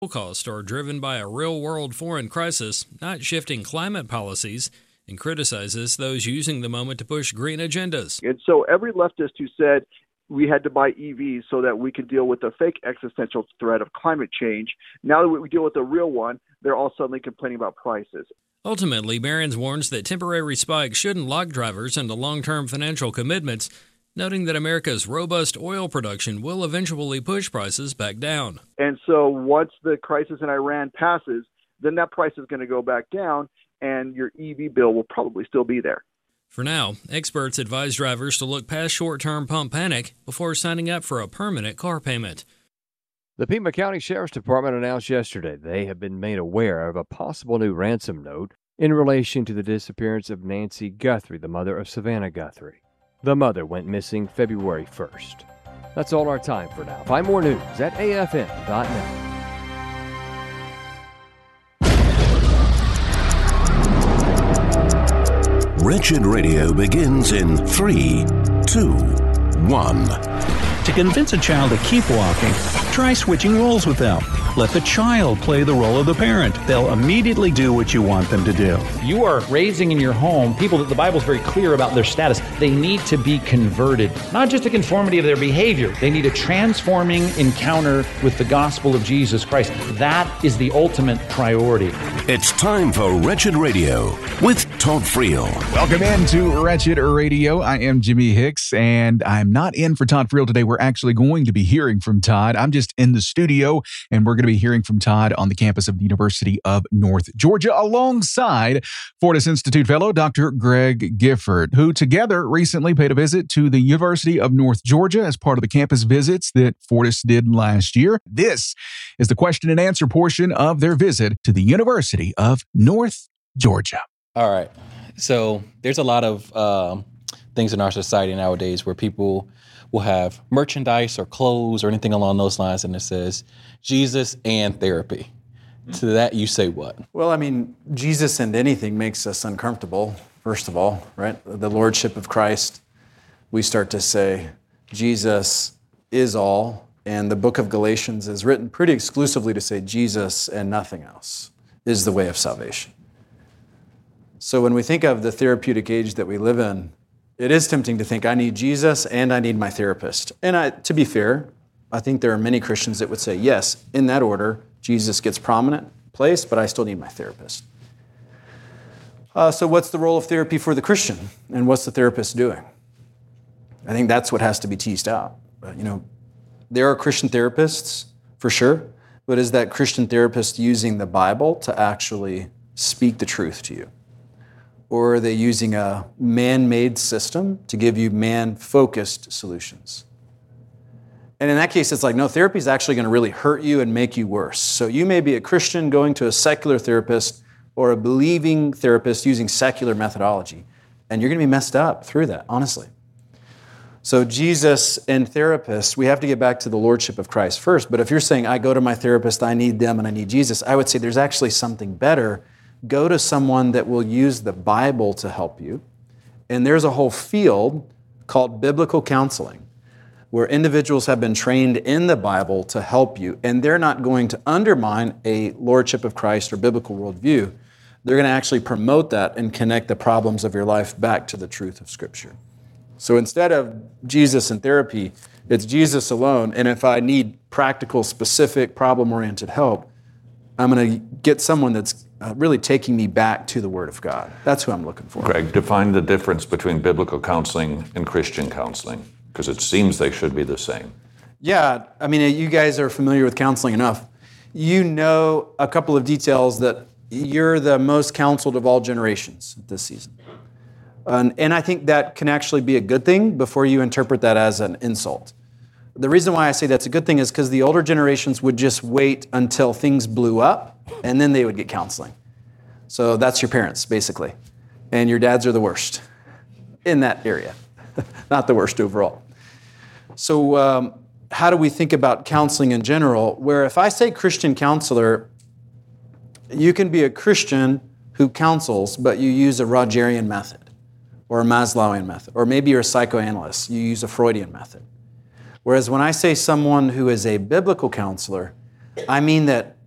Costs are driven by a real-world foreign crisis, not shifting climate policies, and criticizes those using the moment to push green agendas. And so every leftist who said we had to buy EVs so that we could deal with the fake existential threat of climate change, now that we deal with the real one, they're all suddenly complaining about prices. Ultimately, Behrens warns that temporary spikes shouldn't lock drivers into long-term financial commitments, noting that America's robust oil production will eventually push prices back down. And so once the crisis in Iran passes, then that price is going to go back down, and your EV bill will probably still be there. For now, experts advise drivers to look past short-term pump panic before signing up for a permanent car payment. The Pima County Sheriff's Department announced yesterday they have been made aware of a possible new ransom note in relation to the disappearance of Nancy Guthrie, the mother of Savannah Guthrie. The mother went missing February 1st. That's all our time for now. Find more news at afn.net. Wretched Radio begins in 3, 2, 1. To convince a child to keep walking, try switching roles with them. Let the child play the role of the parent. They'll immediately do what you want them to do. You are raising in your home people that the Bible is very clear about their status. They need to be converted, not just a conformity of their behavior. They need a transforming encounter with the gospel of Jesus Christ. That is the ultimate priority. It's time for Wretched Radio with Todd Friel. Welcome into Wretched Radio. I am Jimmy Hicks, and I'm not in for Todd Friel today. We're actually going to be hearing from Todd. I'm just in the studio, and we're going to be hearing from Todd on the campus of the University of North Georgia alongside Fortis Institute fellow Dr. Greg Gifford, who together recently paid a visit to the University of North Georgia as part of the campus visits that Fortis did last year. This is the question and answer portion of their visit to the University of North Georgia. All right. So there's a lot of things in our society nowadays where people will have merchandise or clothes or anything along those lines, and it says Jesus and therapy. To that, you say what? Well, I mean, Jesus and anything makes us uncomfortable, first of all, right? The Lordship of Christ, we start to say Jesus is all, and the book of Galatians is written pretty exclusively to say Jesus and nothing else is the way of salvation. So when we think of the therapeutic age that we live in, it is tempting to think I need Jesus and I need my therapist. And to be fair, I think there are many Christians that would say, yes, in that order, Jesus gets prominent place, but I still need my therapist. So what's the role of therapy for the Christian? And what's the therapist doing? I think that's what has to be teased out. There are Christian therapists, for sure, but is that Christian therapist using the Bible to actually speak the truth to you? Or are they using a man-made system to give you man-focused solutions? And in that case, it's like, no, therapy is actually going to really hurt you and make you worse. So you may be a Christian going to a secular therapist or a believing therapist using secular methodology, and you're going to be messed up through that, honestly. So Jesus and therapists, we have to get back to the Lordship of Christ first. But if you're saying, I go to my therapist, I need them, and I need Jesus, I would say there's actually something better. Go to someone that will use the Bible to help you. And there's a whole field called biblical counseling where individuals have been trained in the Bible to help you. And they're not going to undermine a Lordship of Christ or biblical worldview. They're going to actually promote that and connect the problems of your life back to the truth of Scripture. So instead of Jesus and therapy, it's Jesus alone. And if I need practical, specific, problem-oriented help, I'm going to get someone that's really taking me back to the Word of God. That's who I'm looking for. Greg, define the difference between biblical counseling and Christian counseling, because it seems they should be the same. Yeah, I mean, you guys are familiar with counseling enough. You know a couple of details that you're the most counseled of all generations this season. And I think that can actually be a good thing before you interpret that as an insult. The reason why I say that's a good thing is because the older generations would just wait until things blew up, and then they would get counseling. So that's your parents, basically. And your dads are the worst in that area, not the worst overall. So how do we think about counseling in general? Where if I say Christian counselor, you can be a Christian who counsels, but you use a Rogerian method or a Maslowian method, or maybe you're a psychoanalyst, you use a Freudian method. Whereas when I say someone who is a biblical counselor, I mean that